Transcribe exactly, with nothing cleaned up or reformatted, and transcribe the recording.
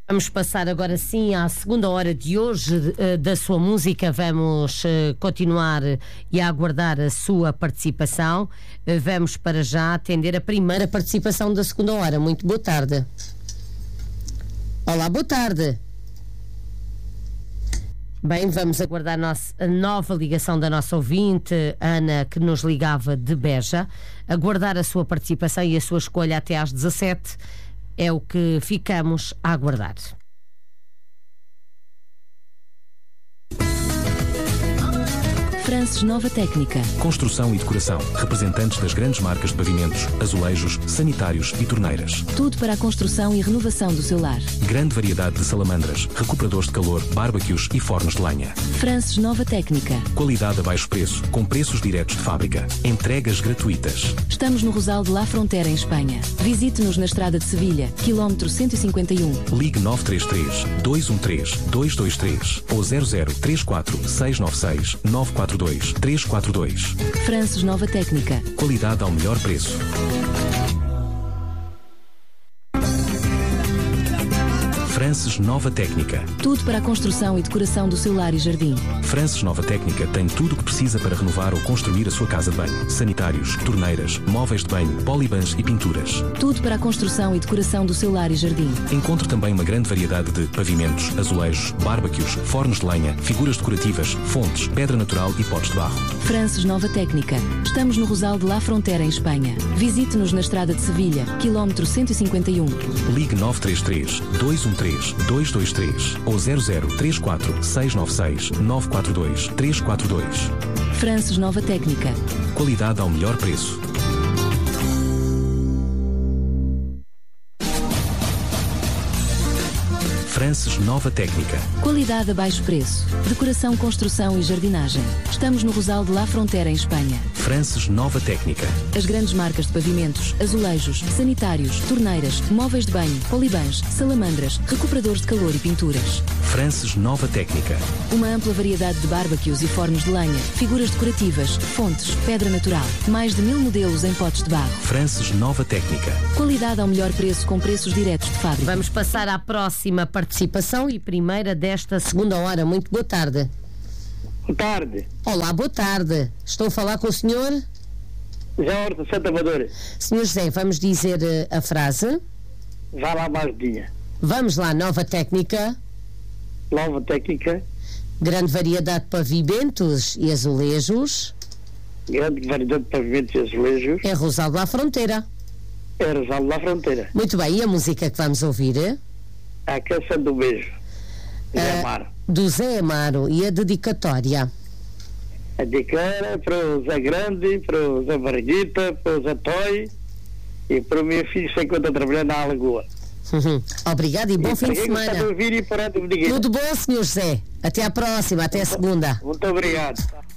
Vamos passar agora sim à segunda hora de hoje uh, da sua música. Vamos uh, continuar e aguardar a sua participação. Uh, vamos para já atender a primeira participação da segunda hora. Muito boa tarde. Olá, boa tarde. Bem, vamos aguardar a, nossa, a nova ligação da nossa ouvinte, Ana, que nos ligava de Beja. Aguardar a sua participação e a sua escolha até às dezassete. É o que ficamos a aguardar. Frances Nova Técnica. Construção e decoração. Representantes das grandes marcas de pavimentos, azulejos, sanitários e torneiras. Tudo para a construção e renovação do seu lar. Grande variedade de salamandras, recuperadores de calor, bárbaquios e fornos de lenha. Frances Nova Técnica. Qualidade a baixo preço, com preços diretos de fábrica. Entregas gratuitas. Estamos no Rosal de La Frontera, em Espanha. Visite-nos na Estrada de Sevilha, quilómetro cento e cinquenta e um. Ligue nove três três, dois um três, dois dois três ou zero zero três quatro, seis nove seis, nove quatro dois, três quatro dois. Frances Nova Técnica. Qualidade ao melhor preço. Frances Nova Técnica. Tudo para a construção e decoração do seu lar e jardim. Frances Nova Técnica tem tudo o que precisa para renovar ou construir a sua casa de banho. Sanitários, torneiras, móveis de banho, polibans e pinturas. Tudo para a construção e decoração do seu lar e jardim. Encontre também uma grande variedade de pavimentos, azulejos, bárbaquios, fornos de lenha, figuras decorativas, fontes, pedra natural e potes de barro. Frances Nova Técnica. Estamos no Rosal de La Frontera, em Espanha. Visite-nos na Estrada de Sevilha, quilómetro cento e cinquenta e um. Ligue nove três três, dois um três, dois dois três ou zero zero três quatro, seis nove seis, nove quatro dois, três quatro dois. Frances Nova Técnica. Qualidade ao melhor preço. Frances Nova Técnica. Qualidade a baixo preço. Decoração, construção e jardinagem. Estamos no Rosal de La Frontera, em Espanha. Frances Nova Técnica. As grandes marcas de pavimentos, azulejos, sanitários, torneiras, móveis de banho, polibans, salamandras, recuperadores de calor e pinturas. Frances Nova Técnica. Uma ampla variedade de bárbaquios e fornos de lenha, figuras decorativas, fontes, pedra natural. Mais de mil modelos em potes de barro. Frances Nova Técnica. Qualidade ao melhor preço com preços diretos de fábrica. Vamos passar à próxima participação e primeira desta segunda hora. Muito boa tarde. Boa tarde. Olá, boa tarde. Estou a falar com o senhor? José Horta, Santa Amadora. senhor José, vamos dizer uh, a frase. Vá lá mais dia. Vamos lá, Nova Técnica. Nova Técnica. Grande variedade de pavimentos e azulejos. Grande variedade de pavimentos e azulejos. É Rosal de La Frontera. É Rosal de La Frontera. Muito bem, e a música que vamos ouvir? A canção do beijo. Zé Uh, Amaro. do Zé Amaro. E a dedicatória? A dica era para o Zé Grande, para o Zé Barriguita, para o Zé Toy e para o meu filho que se encontra trabalhando na Alagoa. Uhum. Obrigado e bom e fim de semana. Ouvir e por Tudo bom, senhor José? Até à próxima, até a segunda. Muito obrigado.